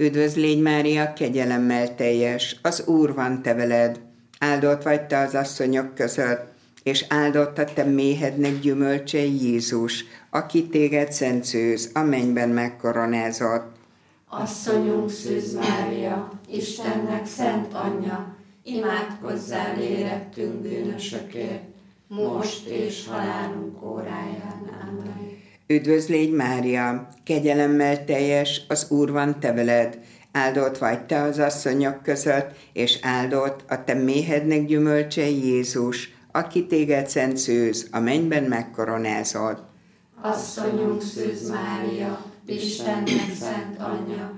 Üdvözl légy Mária, kegyelemmel teljes, az Úr van te veled, áldott vagy te az asszonyok között, és áldott a te méhednek gyümölcse Jézus, aki téged szent szűz, a mennyben megkoronázott. Asszonyunk Szűz Mária, Istennek szent anyja, imádkozzál érettünk bűnösökért, most és halálunk óráján. Amen. Üdvözl légy Mária, kegyelemmel teljes, az Úr van te veled, áldott vagy te az asszonyok között, és áldott a te méhednek gyümölcse Jézus, aki téged szent szűz, a mennyben megkoronázott. Asszonyunk Szűz Mária, Istennek szent anyja,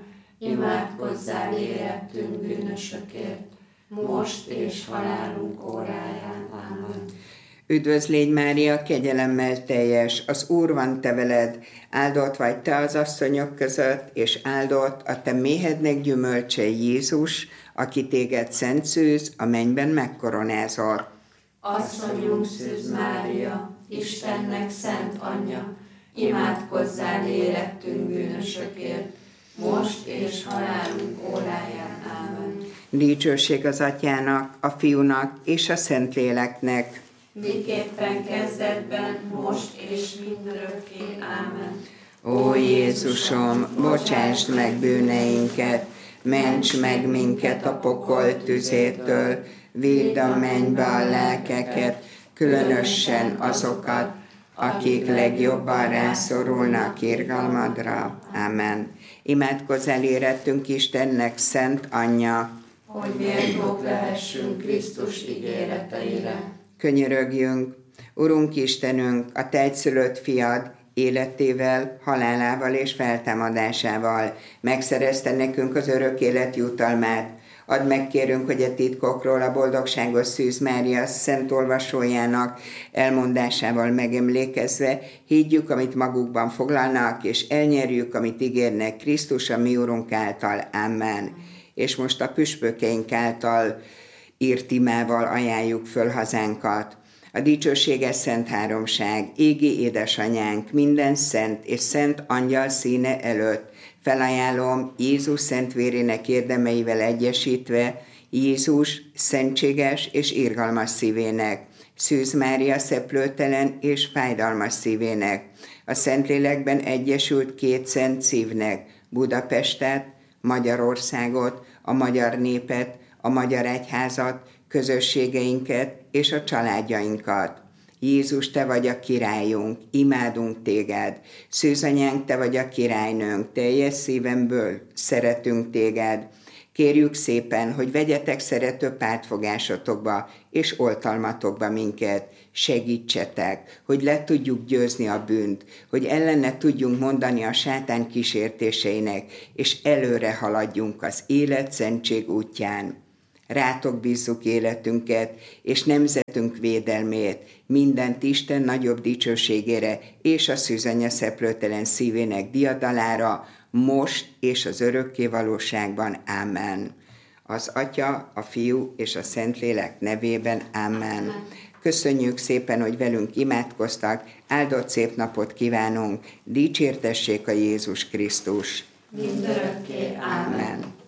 imádkozzál érettünk bűnösökért, most és halálunk óráján. Amen. Üdvözl légy Mária, kegyelemmel teljes, az Úr van te veled, áldott vagy te az asszonyok között, és áldott a te méhednek gyümölcse Jézus, aki téged szent szűz, a mennyben megkoronázott. Asszonyunk Szűz Mária, Istennek szent anyja, imádkozzál érettünk bűnösökért, most és halálunk óráján. Amen. Dicsőség az Atyának, a Fiúnak és a Szentléleknek. Miképpen kezdetben, most és mindörökké. Amen. Ó Jézusom, bocsásd meg bűneinket, ments meg minket a pokol tüzétől, vidd a mennybe a lelkeket, különösen azokat, akik legjobban rászorulnak irgalmadra. Amen. Imádkozz el érettünk Istennek szent anyja, hogy méltók lehessünk Krisztus ígéreteire. Könyörögjünk, Urunk Istenünk, a te egyszülött fiad életével, halálával és feltámadásával megszerezte nekünk az örök élet jutalmát. Add meg, kérünk, hogy a titkokról a boldogságos Szűz Mária szent olvasójának elmondásával megemlékezve higgyük, amit magukban foglalnak, és elnyerjük, amit ígérnek Krisztus, a mi Urunk által. Amen. És most a püspökeink által írt imával ajánljuk föl hazánkat. A dicsőséges Szent Háromság, égi édesanyánk, minden szent és szent angyal színe előtt felajánlom Jézus szent vérének érdemeivel egyesítve Jézus szentséges és irgalmas szívének, Szűz Mária szeplőtelen és fájdalmas szívének, a Szentlélekben egyesült két szent szívnek, Budapestet, Magyarországot, a magyar népet, a magyar egyházat, közösségeinket és a családjainkat. Jézus, te vagy a királyunk, imádunk téged. Szűzanyánk, te vagy a királynőnk, teljes szívemből szeretünk téged. Kérjük szépen, hogy vegyetek szerető pártfogásotokba és oltalmatokba minket. Segítsetek, hogy le tudjuk győzni a bűnt, hogy ellene tudjunk mondani a sátán kísértéseinek, és előre haladjunk az életszentség útján. Rátok bízzuk életünket, és nemzetünk védelmét, mindent Isten nagyobb dicsőségére és a szűzanya szeplőtelen szívének diadalára, most és az örökké valóságban. Amen. Az Atya, a Fiú és a Szentlélek nevében. Amen. Köszönjük szépen, hogy velünk imádkoztak, áldott szép napot kívánunk, dicsértessék a Jézus Krisztus. Mindörökké. Amen.